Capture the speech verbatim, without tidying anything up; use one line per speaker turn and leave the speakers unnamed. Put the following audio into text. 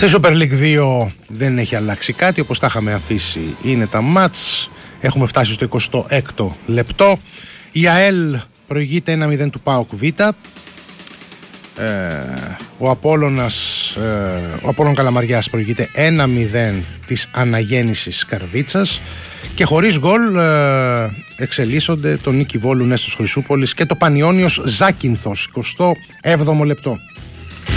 Σε Super League δύο δεν έχει αλλάξει κάτι, όπως τα είχαμε αφήσει είναι τα μάτς. Έχουμε φτάσει στο εικοστό έκτο λεπτό. Η ΑΕΛ προηγείται ένα μηδέν του ΠΑΟΚ Β. Ε, ο Απόλλωνας, ε, ο Απόλλων Καλαμαριάς προηγείται ένα μηδέν της Αναγέννησης Καρδίτσας. Και χωρίς γκολ ε, εξελίσσονται το Νίκη Βόλου Νέστος Χρυσούπολης και το Πανιώνιος Ζάκυνθος, εικοστό έβδομο λεπτό.